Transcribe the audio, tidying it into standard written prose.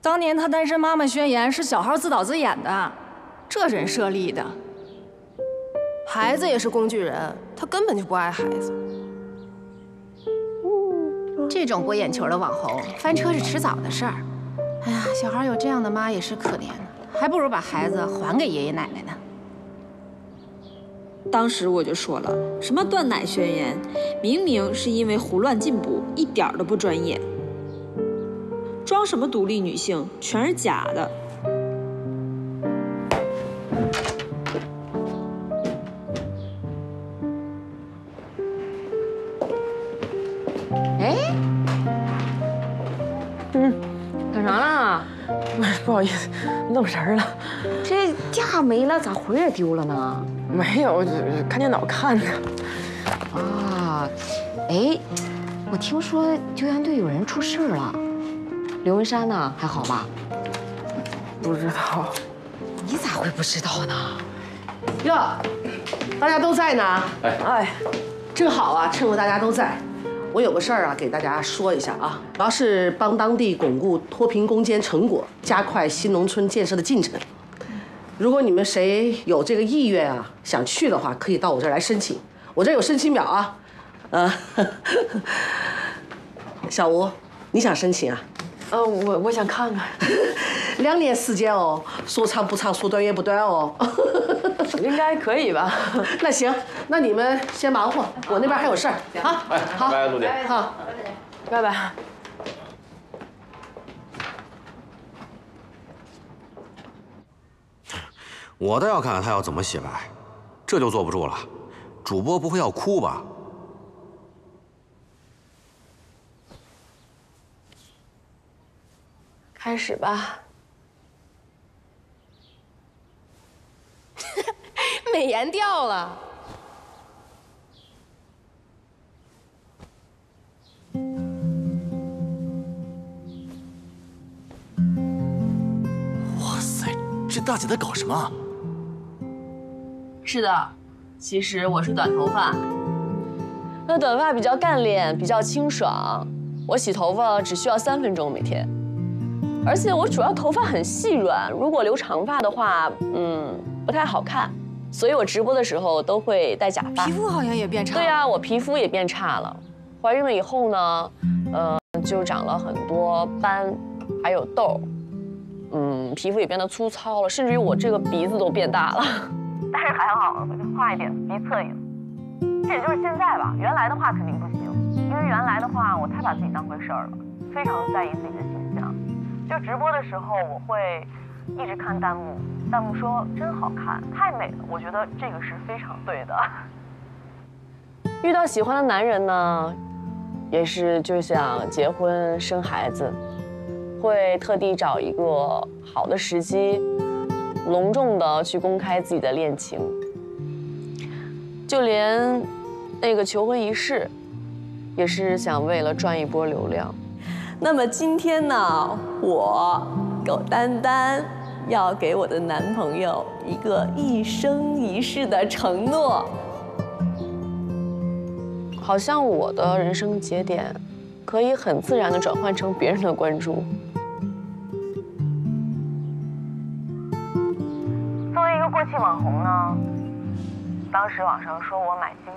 当年他单身妈妈宣言是小号自导自演的，这人设立的。 孩子也是工具人，他根本就不爱孩子。 这种博眼球的网红，翻车是迟早的事儿。哎呀，小孩有这样的妈也是可怜，还不如把孩子还给爷爷奶奶呢。 当时我就说了，什么断奶宣言，明明是因为胡乱进补，一点都不专业。装什么独立女性，全是假的。 哎，干啥啦？ 不好意思，愣神了。 这架没了，咋魂也丢了呢？ 没有，看电脑看的。 啊，哎，我听说救援队有人出事了，刘文山呢？还好吧？ 不知道。 你咋会不知道呢？ 哟，大家都在呢。哎，正好啊，趁着大家都在，我有个事儿啊，给大家说一下啊，主要是帮当地巩固脱贫攻坚成果，加快新农村建设的进程。如果你们谁有这个意愿啊，想去的话，可以到我这儿来申请，我这有申请表啊。小吴，你想申请啊？ 我想看看。 2年时间哦，说长不长，说短也不短哦。 应该可以吧？ 那行，那你们先忙活，我那边还有事儿啊。好， 拜拜，陆姐。 好， 拜拜。 我倒要看看他要怎么洗白，这就坐不住了。主播不会要哭吧？ 开始吧。 美颜掉了。 哇塞，这大姐在搞什么啊？ 是的，其实我是短头发。 那短发比较干练，比较清爽。我洗头发只需要3分钟每天，而且我主要头发很细软，如果留长发的话，不太好看。所以我直播的时候都会戴假发。 皮肤好像也变差了。 对啊，我皮肤也变差了。怀孕了以后呢，就长了很多斑，还有痘。皮肤也变得粗糙了，甚至于我这个鼻子都变大了。但是还好，我就画一点鼻侧影。这也就是现在吧，原来的话肯定不行，因为原来的话我太把自己当回事儿了，非常在意自己的形象。就直播的时候，我会一直看弹幕，弹幕说真好看，太美了，我觉得这个是非常对的。遇到喜欢的男人呢，也是就想结婚生孩子，会特地找一个好的时机，隆重的去公开自己的恋情。就连那个求婚仪式，也是想为了赚一波流量。那么今天呢，我狗丹丹要给我的男朋友一个一生一世的承诺。好像我的人生节点，可以很自然地转换成别人的关注。作为一个过气网红呢，当时网上说我买新